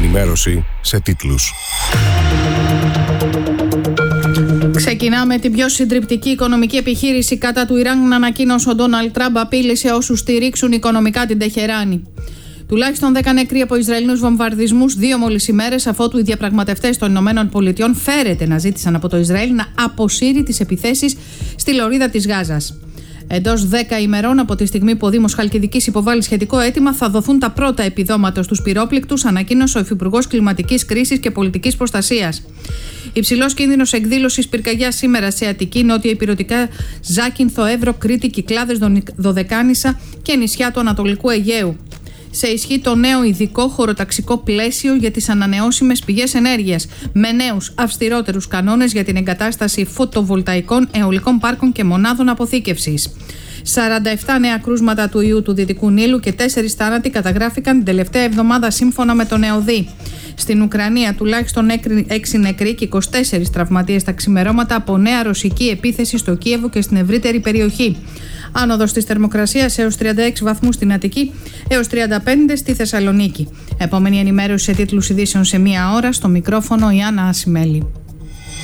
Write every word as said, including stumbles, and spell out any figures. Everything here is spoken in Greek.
ενημέρωση σε τίτλους. Ξεκινάμε την πιο συντριπτική οικονομική επιχείρηση κατά του Ιράν, ανακοίνωσε ο Ντόναλντ Τραμπ, απείλησε όσους στηρίξουν οικονομικά την Τεχεράνη. Τουλάχιστον δέκα νεκροί από Ισραηλινούς βομβαρδισμούς, δύο μόλις ημέρες αφότου οι διαπραγματευτές των Ηνωμένων Πολιτειών φέρεται να ζήτησαν από το Ισραήλ να αποσύρει τις επιθέσεις στη λωρίδα της Γάζας. Εντός δέκα ημερών από τη στιγμή που ο Δήμος Χαλκιδικής υποβάλλει σχετικό αίτημα, θα δοθούν τα πρώτα επιδόματα στους πυρόπληκτους, ανακοίνωσε ο Υφυπουργός Κλιματικής Κρίσης και Πολιτικής Προστασίας. Υψηλός κίνδυνος εκδήλωσης πυρκαγιάς σήμερα σε Αττική, Νότια Ηπειρωτικά, Ζάκυνθο, Εύρο, Κρήτη, Κυκλάδες, Δωδεκάνησα και νησιά του Ανατολικού Αιγαίου. Σε ισχύ το νέο ειδικό χωροταξικό πλαίσιο για τις ανανεώσιμες πηγές ενέργειας, με νέους αυστηρότερους κανόνες για την εγκατάσταση φωτοβολταϊκών, αιωλικών πάρκων και μονάδων αποθήκευσης. σαράντα επτά νέα κρούσματα του ιού του Δυτικού Νείλου και τέσσερις θάνατοι καταγράφηκαν την τελευταία εβδομάδα σύμφωνα με τον ΕΟΔΗ. Στην Ουκρανία τουλάχιστον έξι νεκροί και είκοσι τέσσερις τραυματίες τα ξημερώματα από νέα ρωσική επίθεση στο Κίεβο και στην ευρύτερη περιοχή. Άνοδος της θερμοκρασίας έως τριάντα έξι βαθμούς στην Αττική, έως τριάντα πέντε στη Θεσσαλονίκη. Επόμενη ενημέρωση σε τίτλους ειδήσεων σε μία ώρα, στο μικρόφωνο η Άννα Ασημέλη.